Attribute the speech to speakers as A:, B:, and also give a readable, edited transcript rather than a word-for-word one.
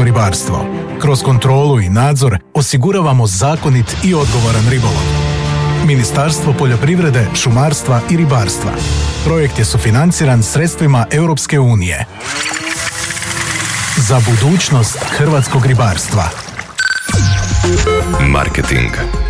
A: ribarstvo. Kroz kontrolu i nadzor osiguravamo zakonit i odgovoran ribolov. Ministarstvo poljoprivrede, šumarstva i ribarstva. Projekt je sufinanciran sredstvima Europske unije. Za budućnost hrvatskog ribarstva.
B: Marketing.